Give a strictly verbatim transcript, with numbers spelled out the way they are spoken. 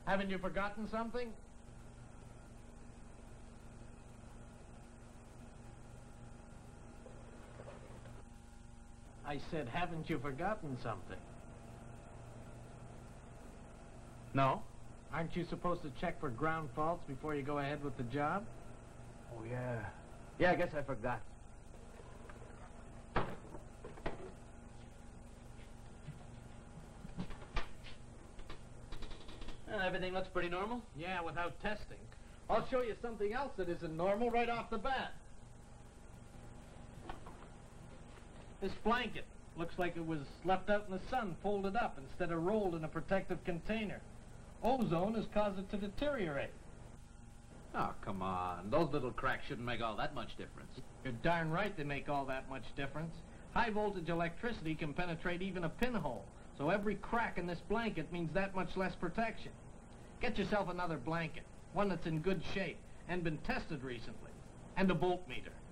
Haven't you forgotten something? I said, haven't you forgotten something? No. Aren't you supposed to check for ground faults before you go ahead with the job? Oh, yeah. Yeah, I guess I forgot. Well, everything looks pretty normal. Yeah, without testing. I'll show you something else that isn't normal right off the bat. This blanket looks like it was left out in the sun, folded up, instead of rolled in a protective container. Ozone has caused it to deteriorate. Oh, come on. Those little cracks shouldn't make all that much difference. You're darn right they make all that much difference. High voltage electricity can penetrate even a pinhole, so every crack in this blanket means that much less protection. Get yourself another blanket, one that's in good shape and been tested recently, and a voltmeter.